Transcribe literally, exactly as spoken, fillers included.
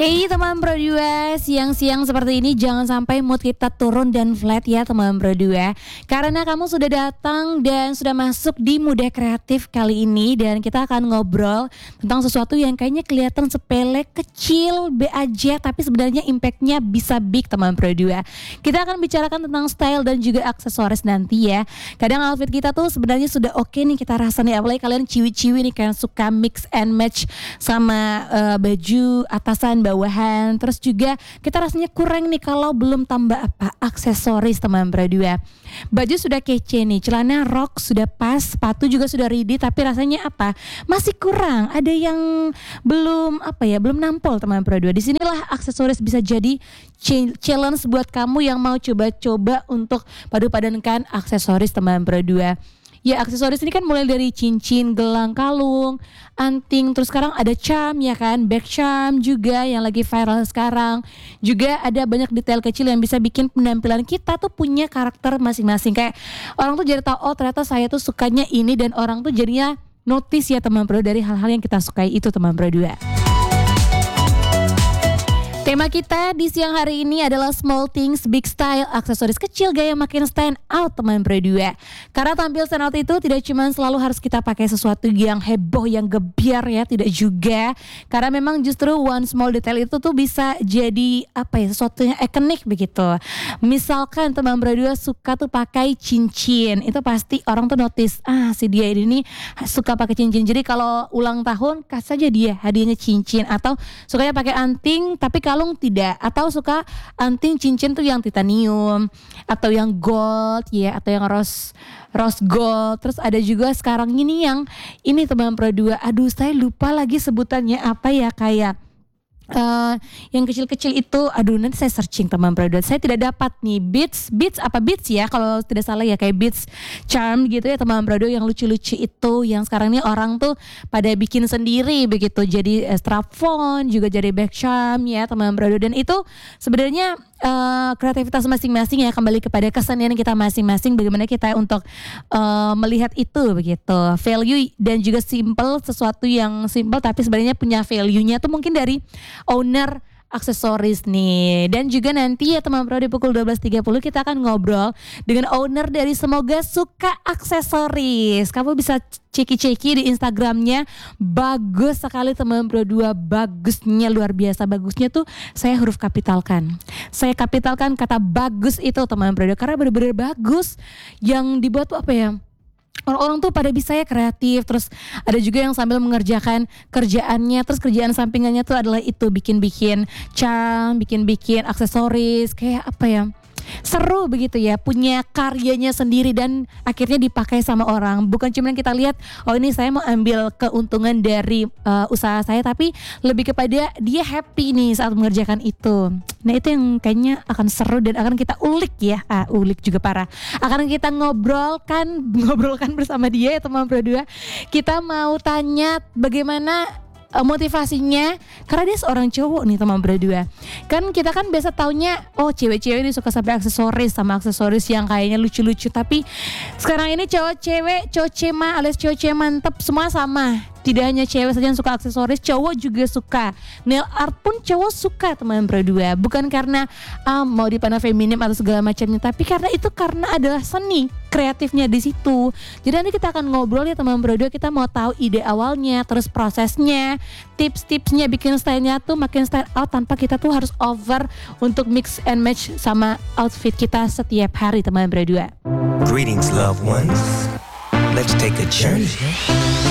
Hey teman berdua, siang-siang seperti ini jangan sampai mood kita turun dan flat ya teman berdua. Karena kamu sudah datang dan sudah masuk di Muda Kreatif kali ini. Dan kita akan ngobrol tentang sesuatu yang kayaknya kelihatan sepele, kecil, be aja, tapi sebenarnya impactnya bisa big teman berdua. Kita akan bicarakan tentang style dan juga aksesoris nanti ya. Kadang outfit kita tuh sebenarnya sudah oke nih kita rasa nih. Apalagi kalian ciwi-ciwi nih kan suka mix and match sama uh, baju atasan, bawahan. Terus juga kita rasanya kurang nih kalau belum tambah apa, aksesoris teman berdua. Baju sudah kece nih, celana rok sudah pas, sepatu juga sudah ready, tapi rasanya apa, masih kurang, ada yang belum apa ya, belum nampol teman berdua. Disinilah aksesoris bisa jadi challenge buat kamu yang mau coba-coba untuk padu-padankan aksesoris teman berdua. Ya aksesoris ini kan mulai dari cincin, gelang, kalung, anting, terus sekarang ada charm ya kan, back charm juga yang lagi viral sekarang. Juga ada banyak detail kecil yang bisa bikin penampilan kita tuh punya karakter masing-masing. Kayak orang tuh jadi tahu, oh ternyata saya tuh sukanya ini, dan orang tuh jadinya notice ya teman berdua dari hal-hal yang kita sukai itu teman berdua. Tema kita di siang hari ini adalah small things, big style, aksesoris kecil gaya makin stand out teman berdua. Karena tampil stand out itu tidak cuma selalu harus kita pakai sesuatu yang heboh, yang gebiar ya, tidak juga. Karena memang justru one small detail itu tuh bisa jadi apa ya, sesuatu yang ikonik begitu. Misalkan teman berdua suka tuh pakai cincin, itu pasti orang tuh notice, ah si dia ini suka pakai cincin. Jadi kalau ulang tahun kasih saja dia hadiahnya cincin, atau sukanya pakai anting tapi kalung tidak, atau suka anting cincin tuh yang titanium atau yang gold ya, atau yang rose rose gold. Terus ada juga sekarang ini yang ini teman berdua, aduh saya lupa lagi sebutannya apa ya, kayak Uh, yang kecil-kecil itu, aduh nanti saya searching teman berdua, saya tidak dapat nih, beads, beads apa beads ya kalau tidak salah ya, kayak beads charm gitu ya teman berdua, yang lucu-lucu itu, yang sekarang ini orang tuh pada bikin sendiri begitu, jadi uh, strap phone juga jadi back charm ya teman berdua. Dan itu sebenarnya uh, kreativitas masing-masing ya, kembali kepada kesenian kita masing-masing, bagaimana kita untuk uh, melihat itu begitu, value dan juga simple, sesuatu yang simple tapi sebenarnya punya value-nya tuh mungkin dari owner aksesoris nih. Dan juga nanti ya teman bro di pukul dua belas tiga puluh kita akan ngobrol dengan owner dari Semoga Suka Aksesoris. Kamu bisa ceki-ceki di Instagramnya, bagus sekali teman bro, dua bagusnya luar biasa. Bagusnya tuh saya huruf kapitalkan, saya kapitalkan kata bagus itu teman bro, karena benar-benar bagus. Yang dibuat tuh apa ya, orang-orang tuh pada bisa ya kreatif. Terus ada juga yang sambil mengerjakan kerjaannya, terus kerjaan sampingannya tuh adalah itu, bikin-bikin charm, bikin-bikin aksesoris, kayak apa ya, seru begitu ya, punya karyanya sendiri dan akhirnya dipakai sama orang. Bukan cuma yang kita lihat, oh ini saya mau ambil keuntungan dari uh, usaha saya, tapi lebih kepada dia happy nih saat mengerjakan itu. Nah itu yang kayaknya akan seru dan akan kita ulik ya, ah, ulik juga parah. Akan kita ngobrolkan, ngobrolkan bersama dia ya teman berdua. Kita mau tanya bagaimana motivasinya, karena dia seorang cowok nih teman berdua. Kan kita kan biasa taunya, oh cewek-cewek ini suka sampai aksesoris, sama aksesoris yang kayaknya lucu-lucu. Tapi sekarang ini cowok cewek, cowok cema alias cowok cema mantep, semua sama. Tidak hanya cewek saja yang suka aksesoris, cowok juga suka. Nail art pun cowok suka teman berdua. Bukan karena ah, mau dipandang feminim atau segala macamnya, tapi karena itu karena adalah seni kreatifnya di situ. Jadi nanti kita akan ngobrol ya teman berdua, kita mau tahu ide awalnya, terus prosesnya, tips-tipsnya bikin stylenya tuh makin style out tanpa kita tuh harus over untuk mix and match sama outfit kita setiap hari teman berdua. Greetings loved ones. Let's take a journey